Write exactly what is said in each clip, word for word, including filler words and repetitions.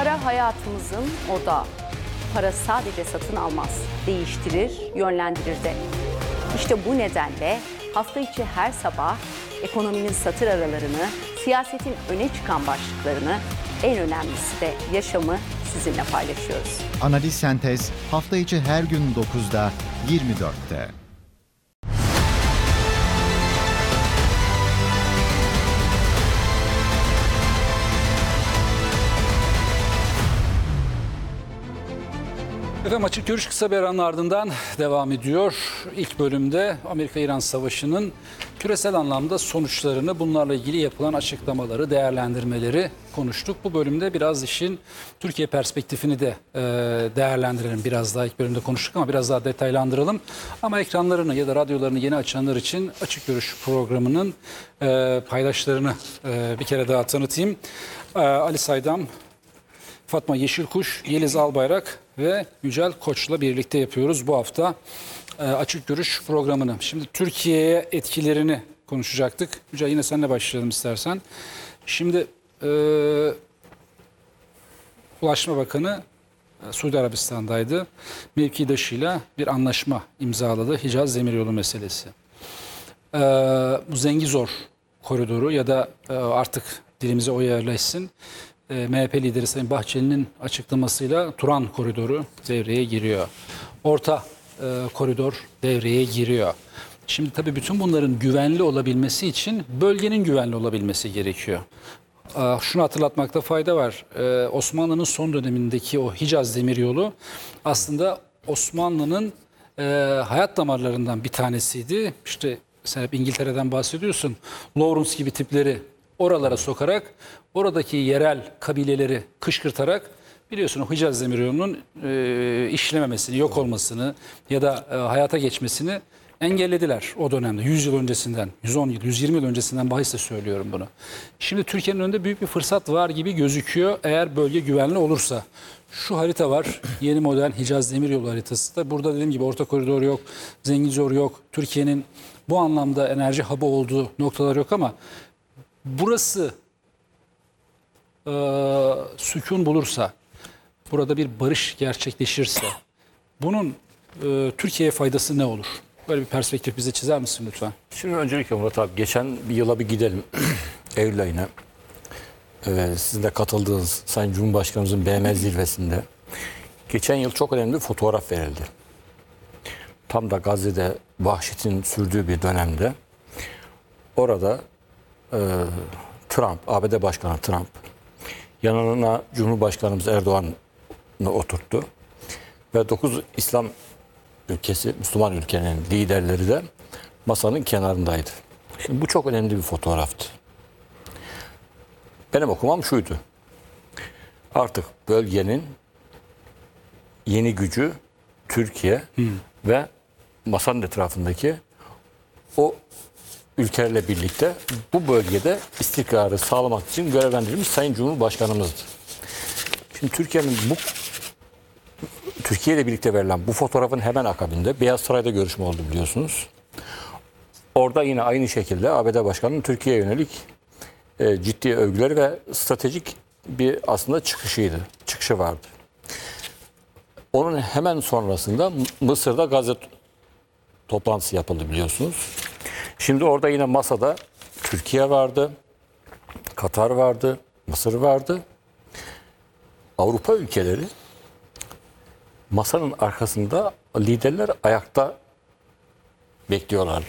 Para hayatımızın odağı. Para sadece satın almaz, değiştirir, yönlendirir de. İşte bu nedenle hafta içi her sabah ekonominin satır aralarını, siyasetin öne çıkan başlıklarını, en önemlisi de yaşamı sizinle paylaşıyoruz. Analiz Sentez hafta içi her gün dokuzda, yirmi dörtte. Efendim, Açık Görüş kısa bir aranın ardından devam ediyor. İlk bölümde Amerika-İran Savaşı'nın küresel anlamda sonuçlarını, bunlarla ilgili yapılan açıklamaları, değerlendirmeleri konuştuk. Bu bölümde biraz işin Türkiye perspektifini de e, değerlendirelim. Biraz daha ilk bölümde konuştuk ama biraz daha detaylandıralım. Ama ekranlarını ya da radyolarını yeni açanlar için Açık Görüş programının e, paydaşlarını e, bir kere daha tanıtayım. E, Ali Saydam, Fatma Yeşilkuş, Yeliz Albayrak ve Yücel Koç'la birlikte yapıyoruz bu hafta e, Açık Görüş programını. Şimdi Türkiye'ye etkilerini konuşacaktık. Yücel, yine seninle başlayalım istersen. Şimdi e, Ulaştırma Bakanı e, Suudi Arabistan'daydı. Mevkidaşıyla bir anlaşma imzaladı. Hicaz Demiryolu meselesi. E, bu Zengizor koridoru ya da e, artık dilimize o yerleşsin. M H P lideri Sayın Bahçeli'nin açıklamasıyla Turan koridoru devreye giriyor. Orta e, koridor devreye giriyor. Şimdi tabii bütün bunların güvenli olabilmesi için bölgenin güvenli olabilmesi gerekiyor. E, şunu hatırlatmakta fayda var. E, Osmanlı'nın son dönemindeki o Hicaz Demiryolu aslında Osmanlı'nın e, hayat damarlarından bir tanesiydi. İşte sen hep İngiltere'den bahsediyorsun. Lawrence gibi tipleri oralara sokarak, oradaki yerel kabileleri kışkırtarak, biliyorsun o Hicaz Demiryolu'nun e, işlememesini, yok olmasını ya da e, hayata geçmesini engellediler o dönemde. yüz yıl öncesinden, yüz on yıl, yüz yirmi yıl öncesinden bahisle söylüyorum bunu. Şimdi Türkiye'nin önünde büyük bir fırsat var gibi gözüküyor eğer bölge güvenli olursa. Şu harita var, yeni model Hicaz Demiryolu haritası da. Burada dediğim gibi orta koridor yok, Zengizor yok. Türkiye'nin bu anlamda enerji hub'ı olduğu noktalar yok ama burası e, sükun bulursa, burada bir barış gerçekleşirse, bunun e, Türkiye'ye faydası ne olur? Böyle bir perspektif bize çizer misin lütfen? Şimdi öncelikle Murat abi, geçen bir yıla bir gidelim. Eylül ayına. Ee, sizin de katıldığınız Sayın Cumhurbaşkanımızın B M zirvesinde. Geçen yıl çok önemli bir fotoğraf verildi. Tam da Gazze'de vahşetin sürdüğü bir dönemde. Orada e, Trump, A B D Başkanı Trump, yanına Cumhurbaşkanımız Erdoğan'ı oturttu. Ve dokuz İslam ülkesi, Müslüman ülkenin liderleri de masanın kenarındaydı. Şimdi bu çok önemli bir fotoğraftı. Benim okumam şuydu. Artık bölgenin yeni gücü Türkiye hmm. ve masanın etrafındaki o ülkelerle birlikte bu bölgede istikrarı sağlamak için görevlendirilmiş Sayın Cumhurbaşkanımızdı. Şimdi Türkiye'nin bu Türkiye ile birlikte verilen bu fotoğrafın hemen akabinde Beyaz Saray'da görüşme oldu, biliyorsunuz. Orada yine aynı şekilde A B D Başkanı'nın Türkiye'ye yönelik e, ciddi övgüleri ve stratejik bir aslında çıkışıydı. Çıkışı vardı. Onun hemen sonrasında Mısır'da Gazze toplantısı yapıldı, biliyorsunuz. Şimdi orada yine masada Türkiye vardı, Katar vardı, Mısır vardı. Avrupa ülkeleri masanın arkasında, liderler ayakta bekliyorlardı.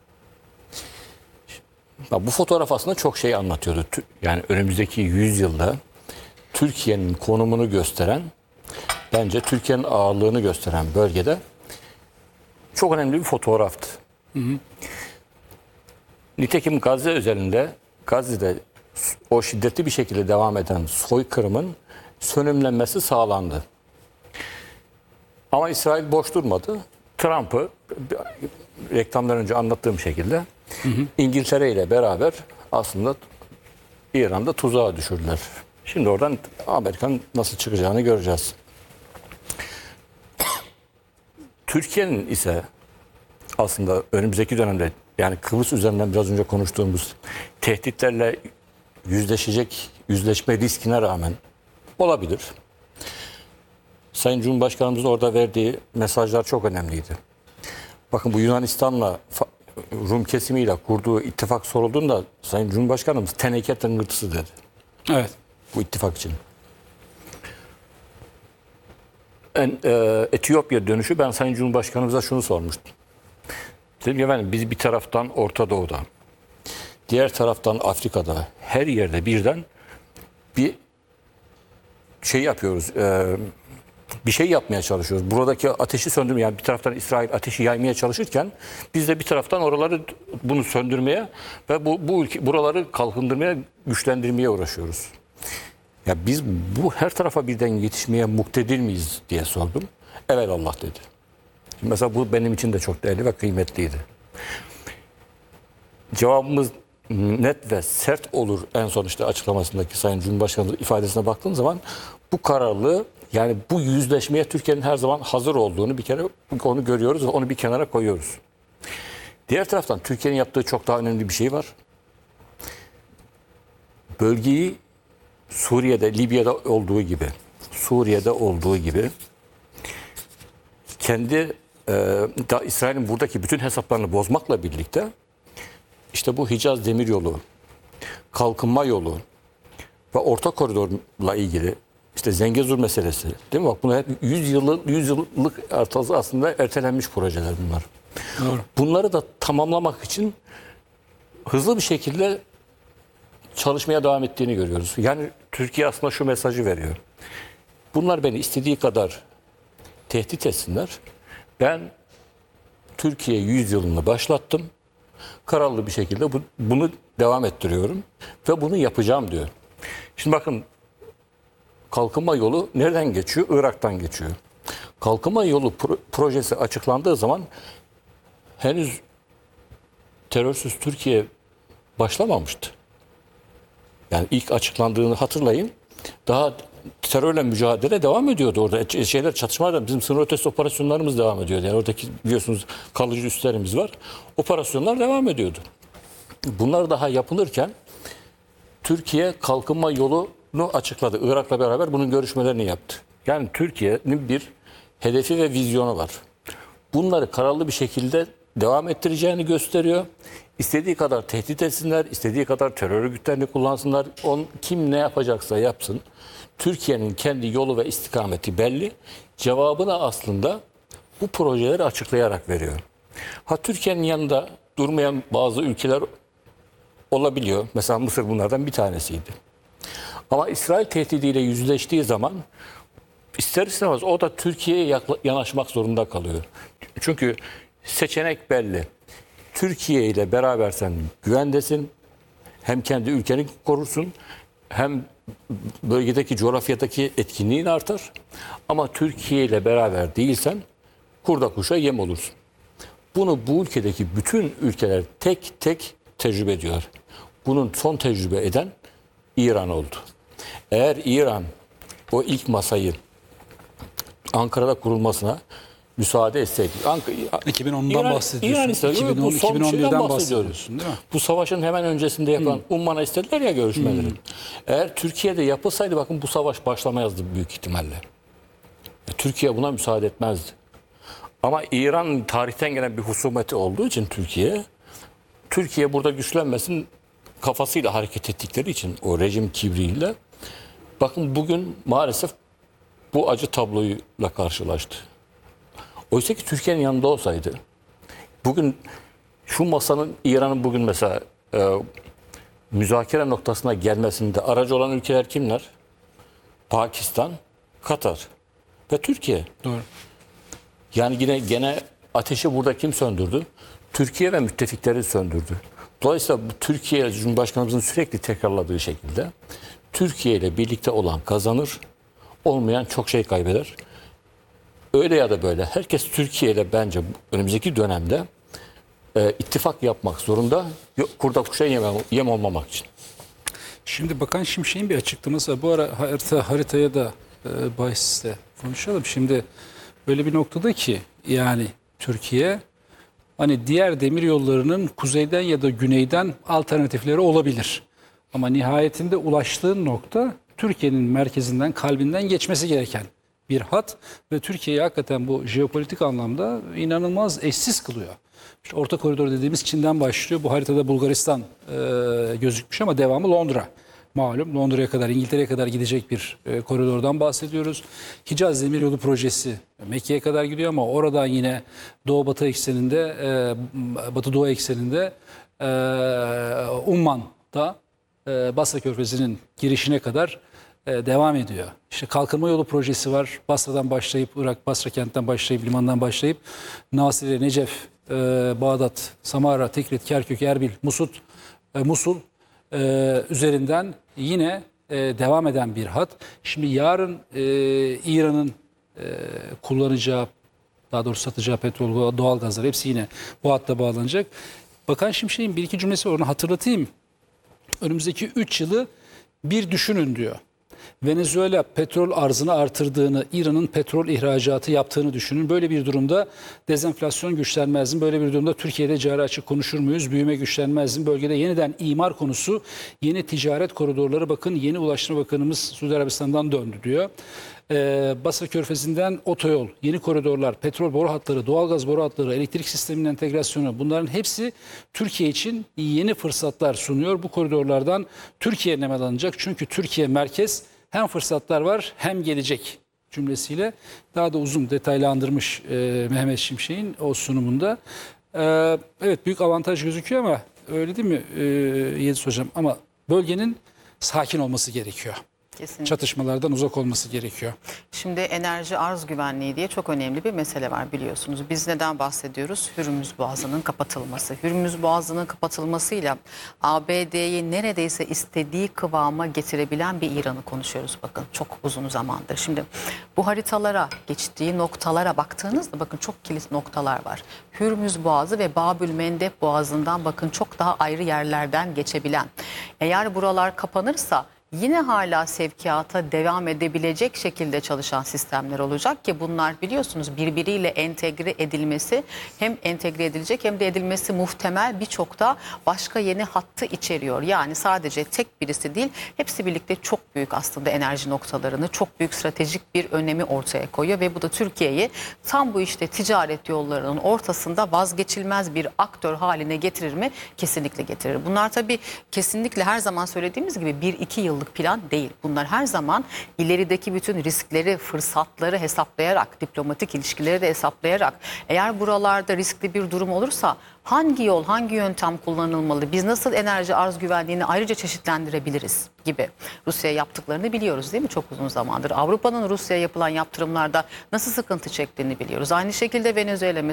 Bu fotoğraf aslında çok şey anlatıyordu. Yani önümüzdeki yüz yılda Türkiye'nin konumunu gösteren, bence Türkiye'nin ağırlığını gösteren bölgede çok önemli bir fotoğraftı. Hı hı. Nitekim Gazze özelinde, Gazze'de o şiddetli bir şekilde devam eden soykırımın sönümlenmesi sağlandı. Ama İsrail boş durmadı. Trump'ı reklamdan önce anlattığım şekilde hı hı. İngiltere ile beraber aslında İran'da tuzağa düşürdüler. Şimdi oradan Amerika'nın nasıl çıkacağını göreceğiz. Türkiye'nin ise aslında önümüzdeki dönemde, yani Kıbrıs üzerinden biraz önce konuştuğumuz tehditlerle yüzleşecek, yüzleşme riskine rağmen Olabilir. Sayın Cumhurbaşkanımızın orada verdiği mesajlar çok önemliydi. Bakın bu Yunanistan'la Rum kesimiyle kurduğu ittifak sorulduğunda Sayın Cumhurbaşkanımız teneke tıngırtısı dedi. Evet. Bu ittifak için. En, e, Etiyopya dönüşü ben Sayın Cumhurbaşkanımıza şunu sormuştum. Dedim ki efendim biz bir taraftan Orta Doğu'da, diğer taraftan Afrika'da her yerde birden bir şey yapıyoruz. E, bir şey yapmaya çalışıyoruz. Buradaki ateşi söndürmeye, yani bir taraftan İsrail ateşi yaymaya çalışırken biz de bir taraftan oraları bunu söndürmeye ve bu, bu ülke, buraları kalkındırmaya, güçlendirmeye uğraşıyoruz. Ya biz bu her tarafa birden yetişmeye muktedir miyiz diye sordum. Evet Allah dedi. Şimdi mesela bu benim için de çok değerli ve kıymetliydi. Cevabımız net ve sert olur en son işte açıklamasındaki Sayın Cumhurbaşkanı ifadesine baktığım zaman bu kararlılığı, yani bu yüzleşmeye Türkiye'nin her zaman hazır olduğunu bir kere onu görüyoruz ve onu bir kenara koyuyoruz. Diğer taraftan Türkiye'nin yaptığı çok daha önemli bir şey var. Bölgeyi Suriye'de, Libya'da olduğu gibi, Suriye'de olduğu gibi kendi e, da İsrail'in buradaki bütün hesaplarını bozmakla birlikte işte bu Hicaz Demiryolu, kalkınma yolu ve orta koridorla ilgili işte Zengezur meselesi, değil mi? Bak bunlar hep yüz yıllık yüz yıllık aslında ertelenmiş projeler bunlar. Doğru. Bunları da tamamlamak için hızlı bir şekilde çalışmaya devam ettiğini görüyoruz. Yani Türkiye aslında şu mesajı veriyor. Bunlar beni istediği kadar tehdit etsinler. Ben Türkiye yüzyılını başlattım. Kararlı bir şekilde bu, bunu devam ettiriyorum ve bunu yapacağım diyor. Şimdi bakın, kalkınma yolu nereden geçiyor? Irak'tan geçiyor. Kalkınma yolu pro- projesi açıklandığı zaman henüz terörsüz Türkiye başlamamıştı. Yani ilk açıklandığını hatırlayın. Daha terörle mücadele devam ediyordu orada. Şeyler, çatışmalar, bizim sınır ötesi operasyonlarımız devam ediyordu. Yani oradaki biliyorsunuz kalıcı üslerimiz var. Operasyonlar devam ediyordu. Bunlar daha yapılırken Türkiye kalkınma yolunu açıkladı. Irak'la beraber bunun görüşmelerini yaptı. Yani Türkiye'nin bir hedefi ve vizyonu var. Bunları kararlı bir şekilde devam ettireceğini gösteriyor. İstediği kadar tehdit etsinler, istediği kadar terör örgütlerini kullansınlar. On, kim ne yapacaksa yapsın. Türkiye'nin kendi yolu ve istikameti belli. Cevabını aslında bu projeleri açıklayarak veriyor. Ha, Türkiye'nin yanında durmayan bazı ülkeler olabiliyor. Mesela Mısır bunlardan bir tanesiydi. Ama İsrail tehdidiyle yüzleştiği zaman ister istemez o da Türkiye'ye yanaşmak zorunda kalıyor. Çünkü seçenek belli. Türkiye ile beraber sen güvendesin. Hem kendi ülkeni korursun, hem bölgedeki, coğrafyadaki etkinliğin artar. Ama Türkiye ile beraber değilsen kurda kuşa yem olursun. Bunu bu ülkedeki bütün ülkeler tek tek tecrübe ediyor. Bunun son tecrübe eden İran oldu. Eğer İran o ilk masayı Ankara'da kurulmasına müsaade etseydi. iki bin ondan İran, bahsediyorsun. İran istedi. iki bin on, Bu son iki bin on birden şeyden bahsediyorsun değil mi? Bu savaşın hemen öncesinde yapan hmm. Umman'a istediler ya görüşmeleri. Hmm. Eğer Türkiye'de yapılsaydı bakın bu savaş başlamayazdı büyük ihtimalle. Türkiye buna müsaade etmezdi. Ama İran tarihten gelen bir husumeti olduğu için Türkiye, Türkiye burada güçlenmesin kafasıyla hareket ettikleri için o rejim kibriyle, bakın bugün maalesef bu acı tabloyla karşılaştı. Oysa ki Türkiye'nin yanında olsaydı, bugün şu masanın, İran'ın bugün mesela e, müzakere noktasına gelmesinde aracı olan ülkeler kimler? Pakistan, Katar ve Türkiye. Doğru. Yani yine gene ateşi burada kim söndürdü? Türkiye ve müttefikleri söndürdü. Dolayısıyla bu Türkiye, Cumhurbaşkanımızın sürekli tekrarladığı şekilde Türkiye ile birlikte olan kazanır, olmayan çok şey kaybeder. Öyle ya da böyle herkes Türkiye ile bence önümüzdeki dönemde e, ittifak yapmak zorunda, kurda kuşa yem, yem olmamak için. Şimdi Bakan Şimşek'in bir açıklaması var. Bu ara harita, haritaya da e, bahisle konuşalım. Şimdi böyle bir noktada ki yani Türkiye hani diğer demir yollarının kuzeyden ya da güneyden alternatifleri olabilir. Ama nihayetinde ulaştığın nokta Türkiye'nin merkezinden, kalbinden geçmesi gereken bir hat ve Türkiye'yi hakikaten bu jeopolitik anlamda inanılmaz eşsiz kılıyor. İşte Orta Koridor dediğimiz Çin'den başlıyor. Bu haritada Bulgaristan e, gözükmüş ama devamı Londra. Malum Londra'ya kadar, İngiltere'ye kadar gidecek bir e, koridordan bahsediyoruz. Hicaz Demiryolu projesi Mekke'ye kadar gidiyor ama oradan yine Doğu-Batı ekseninde, e, Batı-Doğu ekseninde e, Umman'da e, Basra Körfezi'nin girişine kadar e, devam ediyor. İşte Kalkınma Yolu projesi var. Basra'dan başlayıp, Irak, Basra kentten başlayıp, limandan başlayıp Nasirye, Necef, e, Bağdat, Samara, Tikrit, Kerkük, Erbil, Musut, e, Musul e, üzerinden yine e, devam eden bir hat. Şimdi yarın e, İran'ın e, kullanacağı, daha doğrusu satacağı petrol, doğalgazlar hepsi yine bu hatta bağlanacak. Bakan Şimşek'in bir iki cümlesi var, onu hatırlatayım. Önümüzdeki üç yılı bir düşünün diyor. Venezuela petrol arzını artırdığını, İran'ın petrol ihracatı yaptığını düşünün. Böyle bir durumda dezenflasyon güçlenmez mi? Böyle bir durumda Türkiye'de cari açık konuşur muyuz? Büyüme güçlenmez mi? Bölgede yeniden imar konusu, yeni ticaret koridorları, bakın yeni Ulaştırma Bakanımız Suudi Arabistan'dan döndü diyor. Ee, Basra Körfezi'nden otoyol, yeni koridorlar, petrol boru hatları, doğalgaz boru hatları, elektrik sisteminin entegrasyonu, bunların hepsi Türkiye için yeni fırsatlar sunuyor. Bu koridorlardan Türkiye nemalanacak. Çünkü Türkiye merkez, hem fırsatlar var hem gelecek cümlesiyle daha da uzun detaylandırmış e, Mehmet Şimşek'in o sunumunda. E, evet, büyük avantaj gözüküyor ama öyle değil mi e, Yediz Hocam? Ama bölgenin sakin olması gerekiyor. Kesinlikle. Çatışmalardan uzak olması gerekiyor. Şimdi enerji arz güvenliği diye çok önemli bir mesele var biliyorsunuz. Biz neden bahsediyoruz? Hürmüz Boğazı'nın kapatılması. Hürmüz Boğazı'nın kapatılmasıyla A B D'yi neredeyse istediği kıvama getirebilen bir İran'ı konuşuyoruz bakın çok uzun zamandır. Şimdi bu haritalara, geçtiği noktalara baktığınızda bakın çok kilit noktalar var. Hürmüz Boğazı ve Babül Mendeb Boğazı'ndan bakın çok daha ayrı yerlerden geçebilen. Eğer buralar kapanırsa yine hala sevkiyata devam edebilecek şekilde çalışan sistemler olacak ki bunlar biliyorsunuz birbiriyle entegre edilmesi, hem entegre edilecek hem de edilmesi muhtemel birçok da başka yeni hattı içeriyor. Yani sadece tek birisi değil, hepsi birlikte çok büyük aslında enerji noktalarını, çok büyük stratejik bir önemi ortaya koyuyor ve bu da Türkiye'yi tam bu işte ticaret yollarının ortasında vazgeçilmez bir aktör haline getirir mi? Kesinlikle getirir. Bunlar tabii kesinlikle her zaman söylediğimiz gibi bir iki yıllık plan değil. Bunlar her zaman ilerideki bütün riskleri, fırsatları hesaplayarak, diplomatik ilişkileri de hesaplayarak, eğer buralarda riskli bir durum olursa hangi yol, hangi yöntem kullanılmalı, biz nasıl enerji arz güvenliğini ayrıca çeşitlendirebiliriz gibi Rusya'ya yaptıklarını biliyoruz değil mi çok uzun zamandır. Avrupa'nın Rusya'ya yapılan yaptırımlarda nasıl sıkıntı çektiğini biliyoruz. Aynı şekilde Venezuela